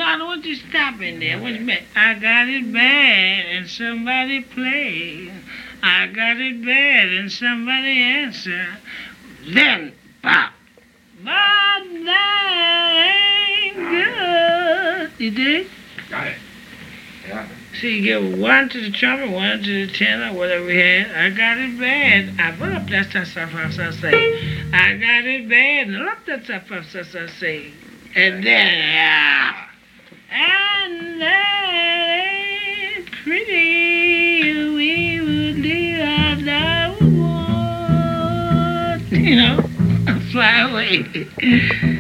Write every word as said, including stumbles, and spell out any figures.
I don't want you stopping there. What you mean? I got it bad and somebody play. I got it bad and somebody answer. Then, pop. But that ain't good. You dig? Got it. Yeah. So you give one to the trumpet, one to the tenor, whatever we had. I got it bad. I put up that stuff, stuff, stuff, say. I got it bad. And up that stuff, stuff, stuff, stuff, say. And then, yeah. And that ain't pretty. We would leave our love. You know, fly away.